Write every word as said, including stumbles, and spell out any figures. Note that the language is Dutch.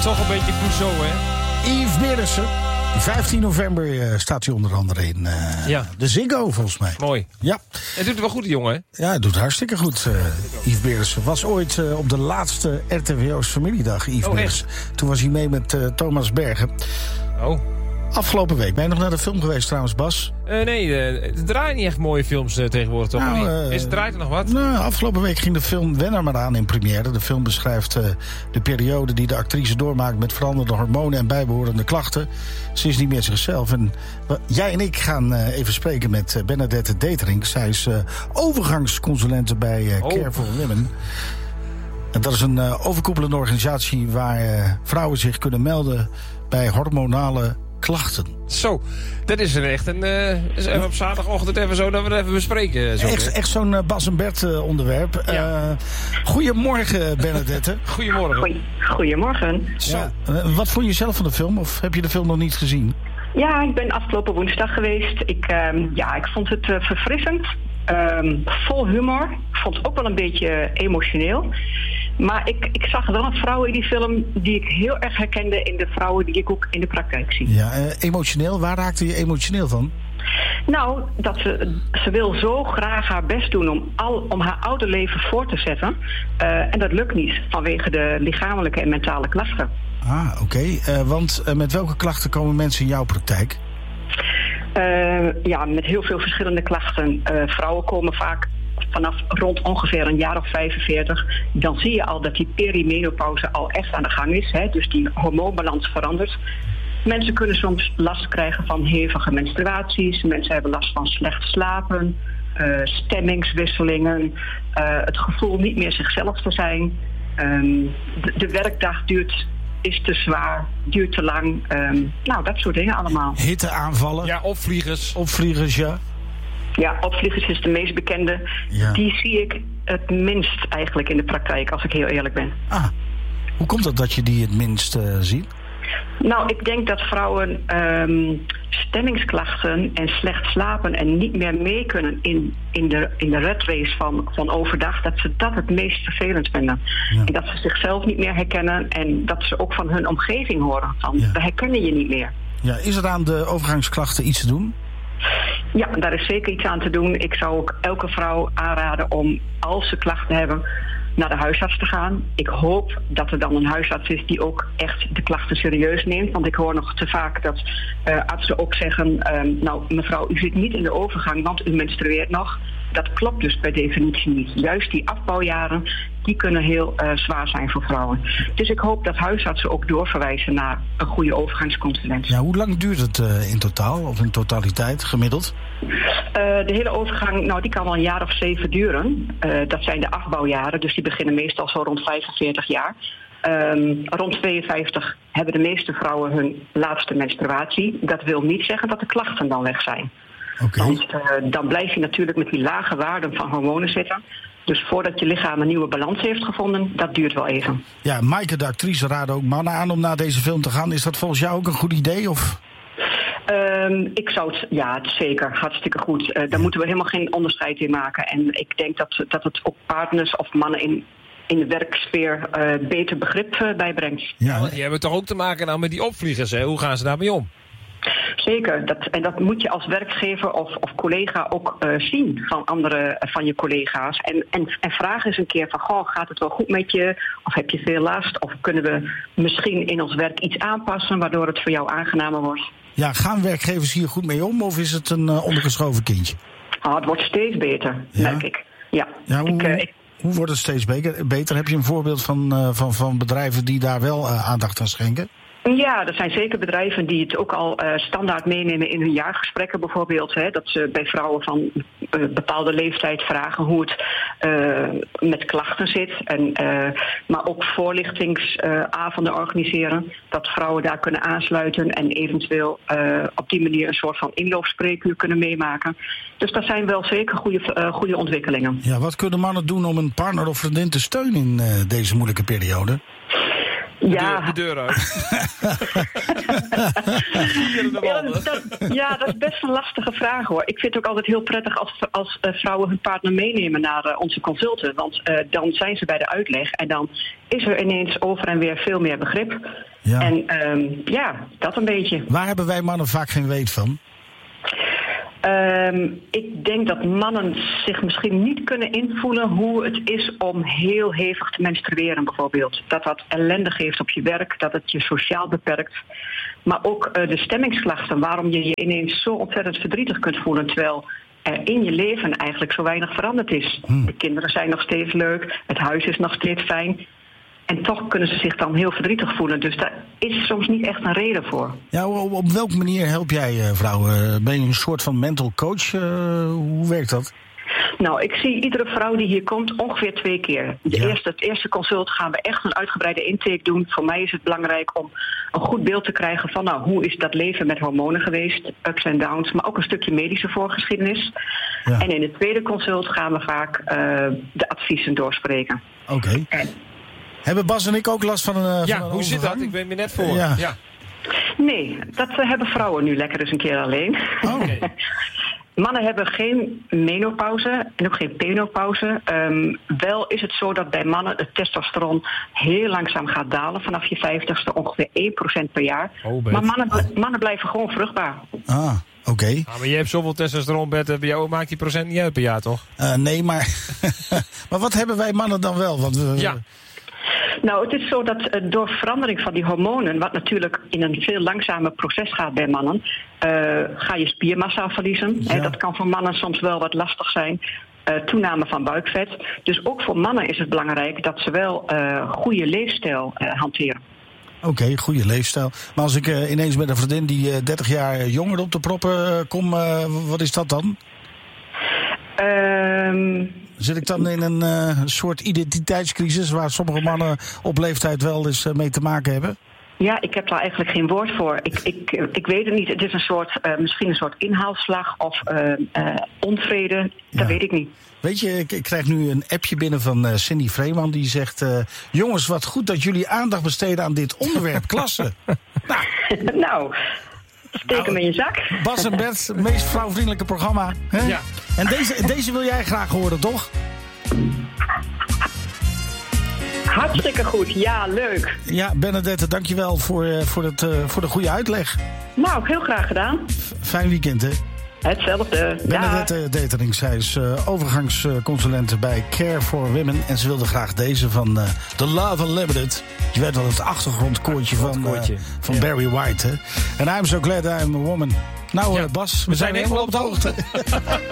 toch een beetje Clouseau, hè? Yves Berendsen. vijftien november uh, staat hij onder andere in uh, ja. de Ziggo, volgens mij. Mooi. Ja. Het doet het wel goed, die jongen, hè? Ja, het doet hartstikke goed. Uh, Yves Berendsen was ooit uh, op de laatste R T W O's familiedag. Yves oh, Berendsen. Toen was hij mee met uh, Thomas Bergen. Oh. Afgelopen week. Ben je nog naar de film geweest trouwens, Bas? Uh, nee, uh, er draaien niet echt mooie films uh, tegenwoordig, toch? Nou, uh, Is, draait er nog wat? Nou, afgelopen week ging de film Wen er maar aan in première. De film beschrijft uh, de periode die de actrice doormaakt met veranderde hormonen en bijbehorende klachten. Ze is niet meer zichzelf. En uh, jij en ik gaan uh, even spreken met uh, Bernadette Deterink. Zij is uh, overgangsconsulente bij uh, Care for Women. En dat is een uh, overkoepelende organisatie waar uh, vrouwen zich kunnen melden bij hormonale klachten. Zo, dat is er echt een, uh, even op zaterdagochtend even zo dat we het even bespreken. Zo echt, echt zo'n uh, Bas en Bert uh, onderwerp. Ja. Uh, goedemorgen, Bernadette. Goedemorgen. Goeie, goedemorgen. Ja. Uh, wat vond je zelf van de film? Of heb je de film nog niet gezien? Ja, ik ben afgelopen woensdag geweest. Ik, uh, ja, ik vond het uh, verfrissend. Um, vol humor. Ik vond het ook wel een beetje emotioneel. Maar ik, ik zag wel een vrouw in die film die ik heel erg herkende in de vrouwen die ik ook in de praktijk zie. Ja, uh, emotioneel. Waar raakte je emotioneel van? Nou, dat ze, ze wil zo graag haar best doen om, al, om haar oude leven voor te zetten. Uh, en dat lukt niet vanwege de lichamelijke en mentale klachten. Ah, oké. Okay. Uh, want uh, met welke klachten komen mensen in jouw praktijk? Uh, ja, met heel veel verschillende klachten. Uh, vrouwen komen vaak vanaf rond ongeveer een jaar of vijfenveertig. Dan zie je al dat die perimenopauze al echt aan de gang is. Hè? Dus die hormoonbalans verandert. Mensen kunnen soms last krijgen van hevige menstruaties. Mensen hebben last van slecht slapen. Uh, stemmingswisselingen. Uh, het gevoel niet meer zichzelf te zijn. Um, de, de werkdag duurt... is te zwaar, duurt te lang. Um, nou, dat soort dingen allemaal. Hitteaanvallen. Ja, opvliegers. Opvliegers, ja. Ja, opvliegers is de meest bekende. Ja. Die zie ik het minst eigenlijk in de praktijk, als ik heel eerlijk ben. Ah, hoe komt het dat je die het minst uh, ziet? Nou, ik denk dat vrouwen um, stemmingsklachten en slecht slapen en niet meer mee kunnen in, in de, in de red race van, van overdag, dat ze dat het meest vervelend vinden. Ja. En dat ze zichzelf niet meer herkennen en dat ze ook van hun omgeving horen van, ja. we herkennen je niet meer. Ja, is er aan de overgangsklachten iets te doen? Ja, daar is zeker iets aan te doen. Ik zou ook elke vrouw aanraden om, als ze klachten hebben, naar de huisarts te gaan. Ik hoop dat er dan een huisarts is die ook echt de klachten serieus neemt. Want ik hoor nog te vaak dat uh, artsen ook zeggen, uh, nou mevrouw, u zit niet in de overgang, want u menstrueert nog. Dat klopt dus per definitie niet. Juist die afbouwjaren, die kunnen heel uh, zwaar zijn voor vrouwen. Dus ik hoop dat huisartsen ook doorverwijzen naar een goede overgangsconsulent. Ja, hoe lang duurt het uh, in totaal, of in totaliteit, gemiddeld? Uh, de hele overgang, nou die kan wel een jaar of zeven duren. Uh, dat zijn de afbouwjaren, dus die beginnen meestal zo rond vijfenveertig jaar. Um, rond tweeënvijftig hebben de meeste vrouwen hun laatste menstruatie. Dat wil niet zeggen dat de klachten dan weg zijn. Okay. Want uh, dan blijf je natuurlijk met die lage waarden van hormonen zitten. Dus voordat je lichaam een nieuwe balans heeft gevonden, dat duurt wel even. Ja, Maaike, de actrice, raadde ook mannen aan om naar deze film te gaan. Is dat volgens jou ook een goed idee? Of? Um, ik zou het, ja, het zeker, hartstikke goed. Uh, daar ja. moeten we helemaal geen onderscheid in maken. En ik denk dat, dat het ook partners of mannen in, in de werksfeer uh, beter begrip uh, bijbrengt. Ja, want die hebben toch ook te maken nou met die opvliegers, hè? Hoe gaan ze daarmee om? Zeker, dat, en dat moet je als werkgever of, of collega ook uh, zien van andere uh, van je collega's. En, en, en vraag eens een keer van, goh, gaat het wel goed met je? Of heb je veel last? Of kunnen we misschien in ons werk iets aanpassen waardoor het voor jou aangenamer wordt? Ja, gaan werkgevers hier goed mee om of is het een uh, ondergeschoven kindje? Oh, het wordt steeds beter, ja? Merk ik. Ja, ja hoe, ik, uh, ik, hoe wordt het steeds beter? Heb je een voorbeeld van, uh, van, van bedrijven die daar wel uh, aandacht aan schenken? Ja, er zijn zeker bedrijven die het ook al uh, standaard meenemen in hun jaargesprekken bijvoorbeeld. Hè, dat ze bij vrouwen van uh, bepaalde leeftijd vragen hoe het uh, met klachten zit. En, uh, maar ook voorlichtingsavonden uh, organiseren. Dat vrouwen daar kunnen aansluiten en eventueel uh, op die manier een soort van inloopspreekuur kunnen meemaken. Dus dat zijn wel zeker goede, uh, goede ontwikkelingen. Ja, wat kunnen mannen doen om een partner of vriendin te steunen in uh, deze moeilijke periode? Ja. De, deur, de deur uit. ja, dat, ja, dat is best een lastige vraag hoor. Ik vind het ook altijd heel prettig als, als uh, vrouwen hun partner meenemen naar uh, onze consulten. Want uh, dan zijn ze bij de uitleg en dan is er ineens over en weer veel meer begrip. Ja. En um, ja, dat een beetje. Waar hebben wij mannen vaak geen weet van? Um, ik denk dat mannen zich misschien niet kunnen invoelen hoe het is om heel hevig te menstrueren bijvoorbeeld. Dat dat ellende geeft op je werk, dat het je sociaal beperkt. Maar ook uh, de stemmingsklachten, waarom je je ineens zo ontzettend verdrietig kunt voelen terwijl er in je leven eigenlijk zo weinig veranderd is. Hmm. De kinderen zijn nog steeds leuk, het huis is nog steeds fijn. En toch kunnen ze zich dan heel verdrietig voelen. Dus daar is soms niet echt een reden voor. Ja, op, op welke manier help jij uh, vrouwen? Ben je een soort van mental coach? Uh, hoe werkt dat? Nou, ik zie iedere vrouw die hier komt ongeveer twee keer. De ja. eerste, het eerste consult gaan we echt een uitgebreide intake doen. Voor mij is het belangrijk om een goed beeld te krijgen van nou, hoe is dat leven met hormonen geweest, ups en downs, maar ook een stukje medische voorgeschiedenis. Ja. En in het tweede consult gaan we vaak uh, de adviezen doorspreken. Oké. Okay. Hebben Bas en ik ook last van een uh, Ja, van een hoe zit dat? Ik ben me net voor. Ja. Ja. Nee, dat uh, hebben vrouwen nu lekker eens een keer alleen. Oh. Okay. Mannen hebben geen menopauze en ook geen penopauze. Um, wel is het zo dat bij mannen het testosteron heel langzaam gaat dalen. Vanaf je vijftigste ongeveer één procent per jaar. Oh, maar mannen, mannen blijven gewoon vruchtbaar. Ah, oké. Okay. Ah, maar je hebt zoveel testosteron, Bert, bij jou maakt die procent niet uit per jaar, toch? Uh, nee, maar... maar wat hebben wij mannen dan wel? Want we... Ja. Nou, het is zo dat uh, door verandering van die hormonen, wat natuurlijk in een veel langzamer proces gaat bij mannen, uh, ga je spiermassa verliezen. Ja. Hè, dat kan voor mannen soms wel wat lastig zijn. Uh, toename van buikvet. Dus ook voor mannen is het belangrijk dat ze wel uh, goede leefstijl uh, hanteren. Oké, okay, goede leefstijl. Maar als ik uh, ineens met een vriendin die uh, dertig jaar jonger op de proppen uh, kom, uh, wat is dat dan? Um, Zit ik dan in een uh, soort identiteitscrisis waar sommige mannen op leeftijd wel eens uh, mee te maken hebben? Ja, ik heb daar eigenlijk geen woord voor. Ik, ik, ik weet het niet. Het is een soort, uh, misschien een soort inhaalslag of uh, uh, onvrede. Dat ja. weet ik niet. Weet je, ik, ik krijg nu een appje binnen van uh, Cindy Vreeman. Die zegt, uh, jongens, wat goed dat jullie aandacht besteden aan dit onderwerp. Klasse. nou... nou. Steek hem nou, in je zak. Bas en Bert, het meest vrouwvriendelijke programma. Hè? Ja. En deze, deze wil jij graag horen, toch? Hartstikke goed, ja, leuk. Ja, Bernadette, dankjewel voor, uh, voor, het, uh, voor de goede uitleg. Nou, heel graag gedaan. F- fijn weekend, hè? Hetzelfde. Bernadette ja. Deterings, zij is uh, overgangsconsulent bij Care for Women. En ze wilde graag deze van uh, The Love Unlimited. Je weet wel, het achtergrondkoortje van, uh, van ja. Barry White. Hè? En I'm so glad I'm a woman. Nou, ja. uh, Bas, we, we zijn, zijn helemaal op de hoogte.